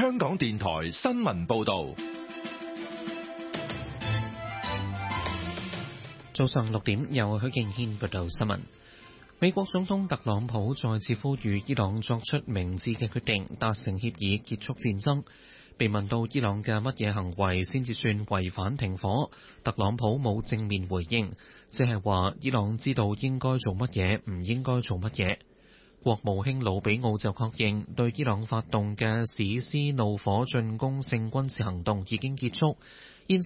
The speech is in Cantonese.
香港電台新聞報道。 早上6點，由許敬軒報道新聞。美國總統特朗普再次呼籲伊朗作出明智嘅決定，達成協議結束戰爭。被問到伊朗嘅乜嘢行為先至算違反停火，特朗普冇正面回應，只係話伊朗知道應該做乜嘢，唔應該做乜嘢。國務卿魯比奧就確認，對伊朗發動嘅史詩怒火進攻性軍事行動已經結束，現